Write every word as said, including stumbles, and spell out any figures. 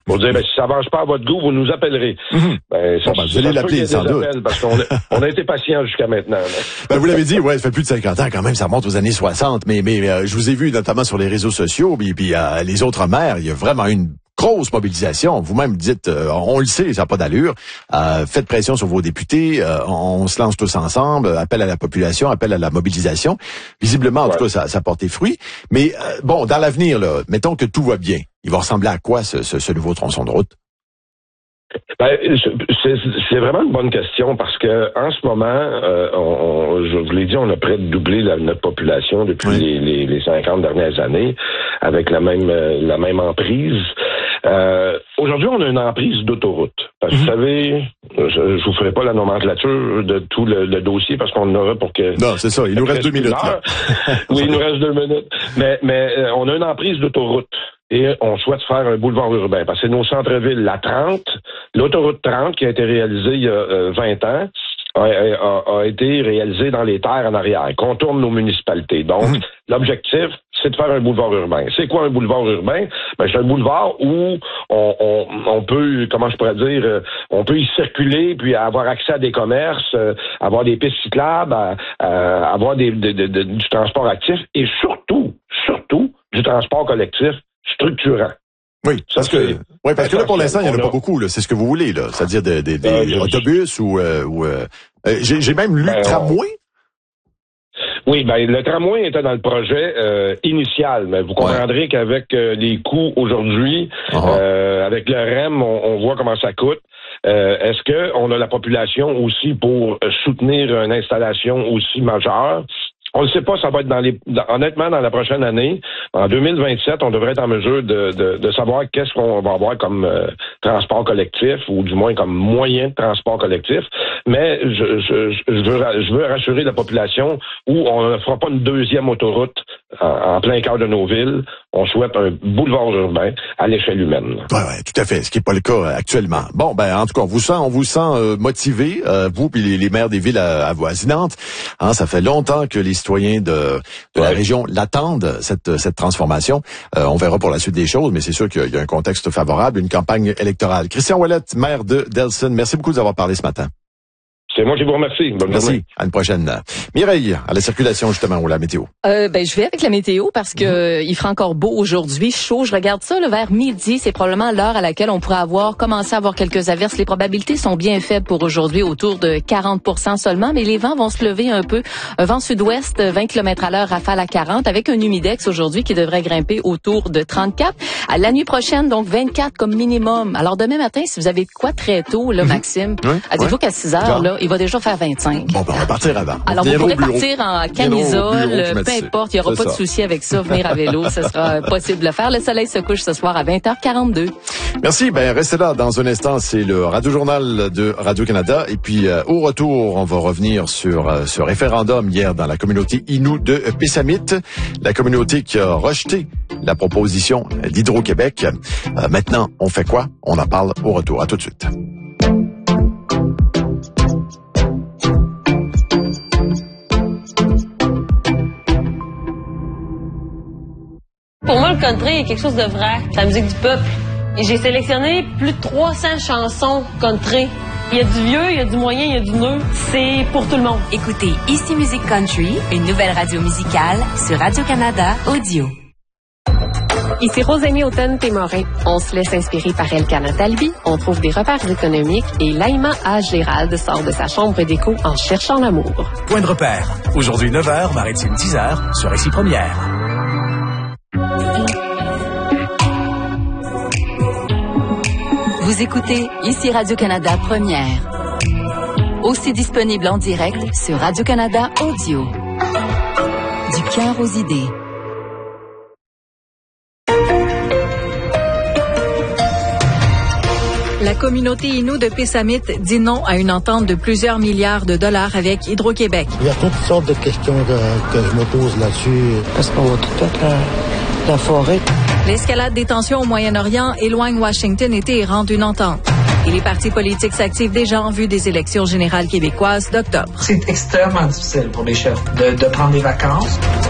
Pour dire, ben, si ça avance pas à votre goût, vous nous appellerez. Mm-hmm. Ben, ça, bon, ben, vous allez l'appeler, sans doute. Parce qu'on a, on a été patient jusqu'à maintenant. Ben, vous l'avez dit, ouais, ça fait plus de cinquante ans quand même, ça remonte aux années soixante, mais, mais euh, je vous ai vu notamment sur les réseaux sociaux, puis, puis euh, les autres maires, il y a vraiment une grosse mobilisation. Vous-même dites, euh, on le sait, ça n'a pas d'allure. Euh, faites pression sur vos députés, euh, on, on se lance tous ensemble, appel à la population, appel à la mobilisation. Visiblement, en ouais. tout cas, ça, ça porte fruit. Mais euh, bon, dans l'avenir, là, mettons que tout va bien. Il va ressembler à quoi ce, ce, ce nouveau tronçon de route? Ben, c'est, c'est vraiment une bonne question parce que en ce moment, euh, on, on, je vous l'ai dit, on a près de doublé la, notre population depuis oui. les, les, les cinquante dernières années avec la même euh, la même emprise. Euh, aujourd'hui, on a une emprise d'autoroute. Parce que mm-hmm. vous savez, je, je vous ferai pas la nomenclature de tout le, le dossier parce qu'on en aura pour que... Non, c'est ça, il nous reste deux minutes. Là. Oui, il nous reste deux minutes. Mais, mais euh, on a une emprise d'autoroute. Et on souhaite faire un boulevard urbain. Parce que c'est nos centres-villes, la trente, l'autoroute trente qui a été réalisée il y a euh, vingt ans, a, a, a été réalisée dans les terres en arrière, contourne nos municipalités. Donc, mmh. l'objectif, c'est de faire un boulevard urbain. C'est quoi un boulevard urbain? Ben, c'est un boulevard où on, on, on peut, comment je pourrais dire, euh, on peut y circuler, puis avoir accès à des commerces, euh, avoir des pistes cyclables, à, à, avoir des, de, de, de, du transport actif et surtout, surtout, du transport collectif structurant. Oui, parce que, oui, parce que là, pour l'instant, il n'y en a, a pas beaucoup, là. C'est ce que vous voulez, là. C'est-à-dire des, des, des euh, autobus ou, euh, ou euh, j'ai, j'ai même lu ben, tramway. On... Oui, ben, le tramway était dans le projet, euh, initial, mais vous comprendrez ouais. qu'avec euh, les coûts aujourd'hui, uh-huh. euh, avec le R E M, on, on voit comment ça coûte. Euh, est-ce que on a la population aussi pour soutenir une installation aussi majeure? On ne sait pas, ça va être dans les, dans, honnêtement, dans la prochaine année, en deux mille vingt-sept, on devrait être en mesure de, de, de savoir qu'est-ce qu'on va avoir comme euh, transport collectif, ou du moins comme moyen de transport collectif. Mais je, je, je, veux, je veux rassurer la population où on ne fera pas une deuxième autoroute en, en plein cœur de nos villes. On souhaite un boulevard urbain à l'échelle humaine. Oui, oui, tout à fait, ce qui n'est pas le cas actuellement. Bon, ben en tout cas, on vous sent, on vous sent euh, motivé, euh, vous puis les, les maires des villes avoisinantes. Hein, ça fait longtemps que les citoyens de, de ouais. la région l'attendent, cette, cette transformation. Euh, on verra pour la suite des choses, mais c'est sûr qu'il y a, il y a un contexte favorable, une campagne électorale. Christian Ouellet, maire de Delson, merci beaucoup d'avoir parlé ce matin. C'est moi qui vous remercie. Bonne Merci. journée. À une prochaine. Mireille, à la circulation justement ou la météo. Euh, ben je vais avec la météo parce que mmh. il fera encore beau aujourd'hui, chaud. Je regarde ça là, vers midi, c'est probablement l'heure à laquelle on pourrait avoir commencé à avoir quelques averses. Les probabilités sont bien faibles pour aujourd'hui, autour de quarante pour cent seulement, mais les vents vont se lever un peu. Un vent sud-ouest, vingt kilomètres à l'heure, rafale à quarante, avec un humidex aujourd'hui qui devrait grimper autour de trente-quatre. À la nuit prochaine, donc vingt-quatre comme minimum. Alors demain matin, si vous avez de quoi très tôt, là, mmh. Maxime, oui, dites-vous ouais. qu'à six heures, là, il va déjà faire vingt-cinq. Bon, ben, on va partir avant. Alors, vous pourrez partir en camisole, peu importe, il n'y aura pas ça. de souci avec ça. Venir à vélo, ce sera possible de le faire. Le soleil se couche ce soir à vingt heures quarante-deux. Merci. Ben, restez là. Dans un instant, c'est le Radio-Journal de Radio-Canada. Et puis, euh, au retour, on va revenir sur euh, ce référendum hier dans la communauté Innu de Pessamit. La communauté qui a rejeté la proposition d'Hydro-Québec. Euh, maintenant, on fait quoi? On en parle au retour. À tout de suite. Pour moi, le country est quelque chose de vrai. C'est la musique du peuple. Et j'ai sélectionné plus de trois cents chansons country. Il y a du vieux, il y a du moyen, il y a du neuf. C'est pour tout le monde. Écoutez Ici Musique Country, une nouvelle radio musicale sur Radio-Canada Audio. Ici Rosémie Automne-Témorin. On se laisse inspirer par Elkana Talbi, on trouve des repères économiques et Laïma A. Gérald sort de sa chambre d'écho en cherchant l'amour. Point de repère. Aujourd'hui neuf heures, Maritime dix heures, sur Récit Première. Vous écoutez Ici Radio-Canada Première. Aussi disponible en direct sur Radio-Canada Audio. Du cœur aux idées. La communauté Innu de Pessamit dit non à une entente de plusieurs milliards de dollars avec Hydro-Québec. Il y a toutes sortes de questions que, que je me pose là-dessus. Est-ce qu'on va tout être la, la forêt? L'escalade des tensions au Moyen-Orient éloigne Washington et Téhéran d'une entente. Et les partis politiques s'activent déjà en vue des élections générales québécoises d'octobre. C'est extrêmement difficile pour les chefs de, de prendre des vacances.